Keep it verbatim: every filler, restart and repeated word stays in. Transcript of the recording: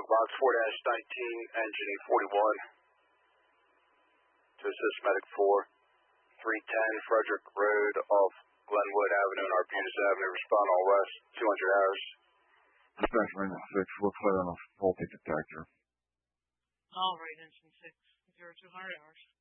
Box four nineteen, engine E forty-one. To assist Medic four, three ten Frederick Road off Glenwood Avenue and Arbutus Avenue. Respond all west, two hundred hours. Dispatch Engine six, looks like on a faulty detector. All right, Engine six, zero two hundred hours.